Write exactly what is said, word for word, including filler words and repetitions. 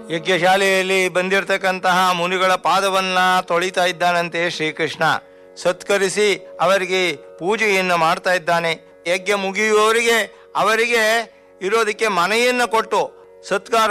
ಯಜ್ಞಶಾಲೆಯಲ್ಲಿ ಬಂದಿರತಕ್ಕಂತಹ ಮುನಿಗಳ ಪಾದವನ್ನ ತೊಳಿತಾ ಇದ್ದಾನಂತೆ ಶ್ರೀಕೃಷ್ಣ. ಸತ್ಕರಿಸಿ ಅವರಿಗೆ ಪೂಜೆಯನ್ನು ಮಾಡ್ತಾ ಇದ್ದಾನೆ. ಯಜ್ಞ ಮುಗಿಯುವವರಿಗೆ ಅವರಿಗೆ ಇರೋದಕ್ಕೆ ಮನೆಯನ್ನು ಕೊಟ್ಟು ಸತ್ಕಾರ